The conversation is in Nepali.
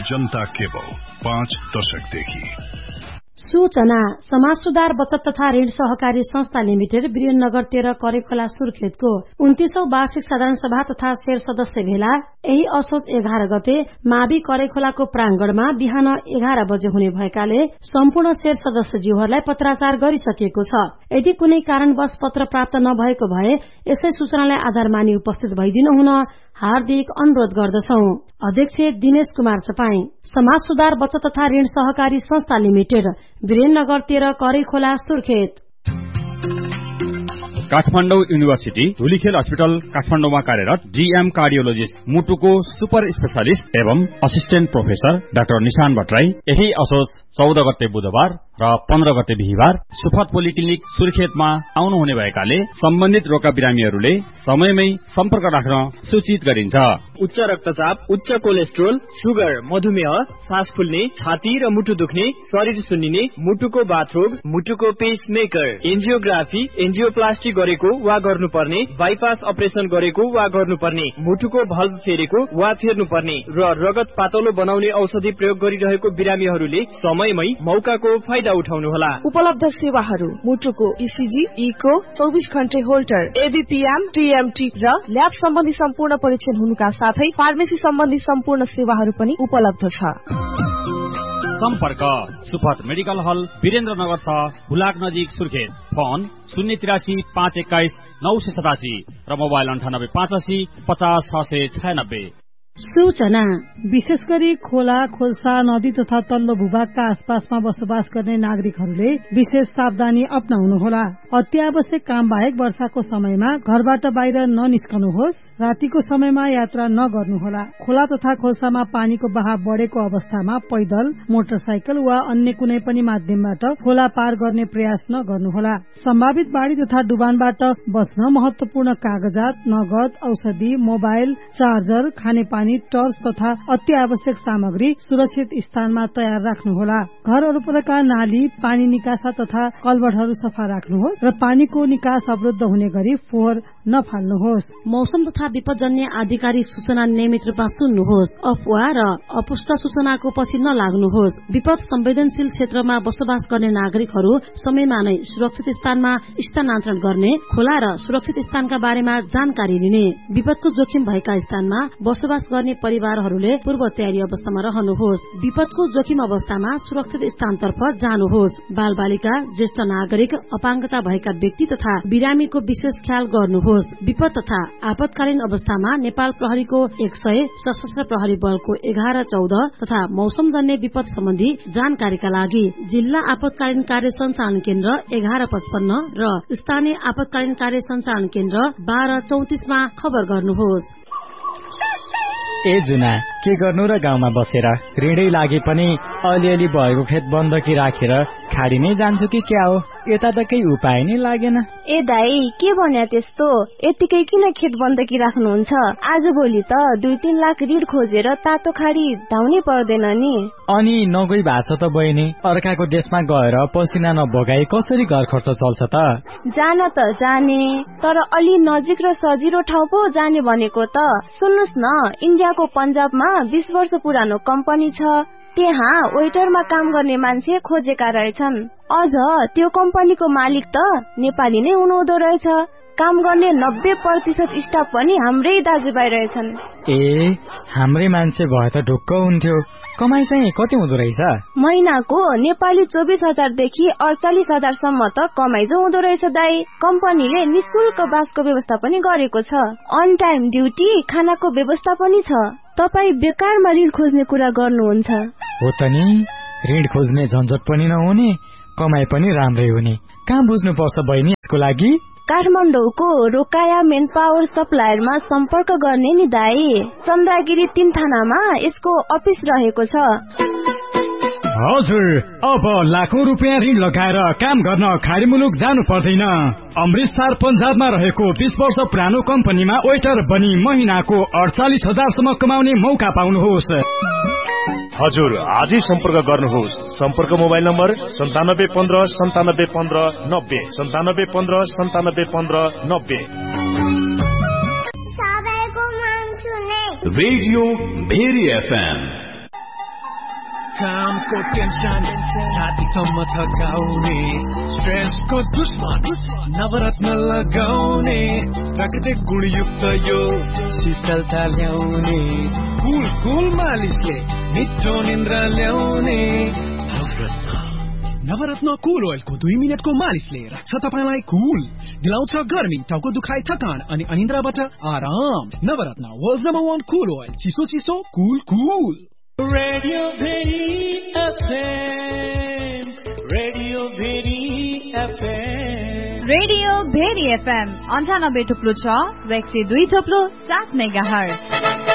जनता केबल 5 दशकदेखि। सूचना समाज सुधार बचत तथा ऋण सहकारी संस्था लिमिटेड वीरेन्द्रनगर 13 करेखोला सुर्खेतको 29औं वार्षिक साधारण सभा तथा शेर सदस्य भेला यही असोज 11 गते मावि करेखोलाको प्रांगणमा बिहान 11 बजे हुने भएकाले सम्पूर्ण शेर सदस्यज्यूहरूलाई पत्राचार गरिसकिएको छ। यदि कुनै कारणवश पत्र प्राप्त नभएको भए यसै सूचनालाई आधार मानि उपस्थित भइदिनु हुन हार्दिक अनुरोध गर्दछौ। अध्यक्ष दिनेश कुमार चपाई, समाज सुधार बचत तथा ऋण सहकारी संस्था लिमिटेड, वीरेन्द्रनगर 13 करेखोला सुर्खेत। काठमाडौँ युनिभर्सिटी धुलीखेल अस्पताल काठमाडौँमा कार्यरत जीएम कार्डियोलोजिस्ट मुटुको सुपर स्पेशलिस्ट एवं असिस्टेन्ट प्रोफेसर डाक्टर निशान भट्टराई यही असोज 14 गते बुधबार र 15 गते बिहिबार सुफत पोलिक्लिनिक सुर्खेतमा आउनुहुने भएकाले सम्बन्धित रोगका बिरामीहरूले समयमै सम्पर्क राख्न सूचित गरिन्छ। उच्च रक्तचाप, उच्च कोलेस्ट्रोल, सुगर, मधुमेह, सास फुल्ने, छाती र मुटु दुख्ने, शरीर सुन्निने, मुटुको बाथरोग, मुटुको पेसमेकर, एन्जियोग्राफी, एन्जियोप्लास्टी गरेको वा गर्नुपर्ने, बाइपास अपरेसन गरेको वा गर्नुपर्ने, मुटुको भल्भ फेरेको वा फेर्नुपर्ने र रगत पातलो बनाउने औषधि प्रयोग गरिरहेको बिरामीहरूले समयमै मौकाको फाइदा उठाउनुहोला। उपलब्ध सेवाहरू मुटुको इसिजी, इको, 24 घण्टे होल्टर, एबीपीएम, टीएमटी र ल्याब सम्बन्धी सम्पूर्ण परीक्षण हुनुका साथै फार्मेसी सम्बन्धी सम्पूर्ण सेवाहरू पनि उपलब्ध छ। सम्पर्क सुफत मेडिकल हल वीरेन्द्रनगर 6 हुलाक नजिक सुर्खेत। फोन 083 521 987 र मोबाइल 98 85 50 696। सूचना विशेष गरी खोला, खोल्सा, नदी तथा तल्लो भूभागका आसपासमा बसोबास गर्ने नागरिकहरूले विशेष सावधानी अपनाउनुहोला। अत्यावश्यक काम बाहेक वर्षाको समयमा घरबाट बाहिर ननिस्कनुहोस्। रातिको समयमा यात्रा नगर्नुहोला। खोला तथा खोल्सामा पानीको बहाव बढेको अवस्थामा पैदल, मोटरसाइकल वा अन्य कुनै पनि माध्यमबाट खोला पार गर्ने प्रयास नगर्नुहोला। सम्भावित बाढ़ी तथा डुबानबाट बच्न महत्वपूर्ण कागजात, नगद, औषधि, मोबाइल, चार्जर, खानेपानी, टर्च तथा अति आवश्यक सामग्री सुरक्षित स्थानमा तयार राख्नुहोला। घर वरपरका नाली, पानी निकासा तथा कलबटहरू सफा राख्नुहोस् र पानीको निकास अवरुद्ध हुने गरी फोहोर नफाल्नुहोस्। मौसम तथा विपदजन्य आधिकारिक सूचना नियमित रूपमा सुन्नुहोस्। अफवाह र अपुष्ट सूचनाको पछि नलाग्नुहोस्। विपद संवेदनशील क्षेत्रमा बसोबास गर्ने नागरिकहरू समयमा नै सुरक्षित स्थानमा स्थानान्तरण गर्ने, खोला र सुरक्षित स्थानका बारेमा जानकारी लिने, विपदको जोखिम भएका स्थानमा बसोबास गर्ने परिवारहरूले पूर्व तयारी अवस्थामा रहनुहोस्। विपदको जोखिम अवस्थामा सुरक्षित स्थानतर्फ जानुहोस्। बाल बालिका, ज्येष्ठ नागरिक, अपाङ्गता भएका व्यक्ति तथा बिरामीको विशेष ख्याल गर्नुहोस्। विपद तथा आपतकालीन अवस्थामा नेपाल प्रहरीको 100, सशस्त्र प्रहरी बलको 1114 तथा मौसमजन्य विपद सम्बन्धी जानकारीका लागि जिल्ला आपतकालीन कार्य सञ्चालन केन्द्र 1155 र स्थानीय आपतकालीन कार्य सञ्चालन केन्द्र 1234 मा खबर गर्नुहोस्। ए जुना, के गर्नु र गाउँमा बसेर ऋणै लागे पनि अलिअलि भएको खेत बन्दकी राखेर खाडी नै जान्छु कि क्या हो? यता त केही उपाय नै लागेन। ए दाई, के भन्या त्यस्तो? यतिकै किन खेत बन्दकी राख्नुहुन्छ? आज भोलि त 2-3 लाख ऋण खोजेर तातो खाडी धाउनै पर्दैन नि। अनि नगई भाषा त बहिनी, अर्काको देशमा गएर पसिना नबगाई कसरी घर खर्च चल्छ त? जान त जाने, तर अलि नजिक र सजिलो ठाउँ पो जाने भनेको त। सुन्नुस् न, इन्डियाको पन्जाबमा 20 वर्ष पुरानो कम्पनी छ। त्यहाँ वेटरमा काम गर्ने मान्छे खोजेका रहेछन्। अझ त्यो कम्पनीको मालिक त नेपाली नै हुनुहुँदो रहेछ। काम गर्ने 90% स्टाफ पनि हाम्रै दाजुभाइ रहेछन्। ए, हाम्रै मान्छे भए त ढुक्क हुन्थ्यो। कमाई चाहिँ कति हुँदो रहेछ? महिनाको नेपाली 24,000 देखि 48,000 सम्म त कमाई जो हुँदो रहेछ दाई। कम्पनीले निशुल्क बासको व्यवस्था पनि गरेको छ। अन टाइम ड्युटी, खानाको व्यवस्था पनि छ। तपाई बेकारमा ऋण खोज्ने कुरा गर्नुहुन्छ? हो त नि, ऋण खोज्ने झन्झट पनि नहुने, कमाई पनि राम्रै हुने। कहाँ बुझ्नु पर्छ बहिनी यसको लागि? काठमाडौँको रोकाया मेन पावर सप्लायरमा सम्पर्क गर्ने नि दाई। चन्द्रगिरी 3 थानामा यसको अफिस रहेको छ। हजुर, अब लाखौं रुपियाँ ऋण लगाएर काम गर्न खाडी मुलुक जानु पर्दैन। अमृतसर पन्जाबमा रहेको 20 वर्ष पुरानो कम्पनीमा वेटर बनी महिनाको 48,000 सम्म कमाउने मौका पाउनुहोस्। हजुर, आजै सम्पर्क गर्नुहोस्। सम्पर्क mobile number 9715 9715 90 9715 9715 90। Radio very FM कामको टेन्सन छातीसम्म थकाउने स्ट्रेसको दुश्मन नवरत्न लगाउने प्राकृतिक गुणयुक्त यो शीतलता ल्याउने कुल मालिसले मिठो निन्द्रा ल्याउने नवरत्न कुल ओइलको 2 मिनेटको मालिसले राख्छ तपाईलाई कुल, दिलाउँछ गर्मी, टाउको दुखाइ, थकान अनि अनिन्द्राबाट आराम। नवरत्न वर्ल्ड नम्बर 1 कुल ओइल, चिसो चिसो कुल। Radio very FM, radio very FM, radio very FM 98.6 102.7 megahertz.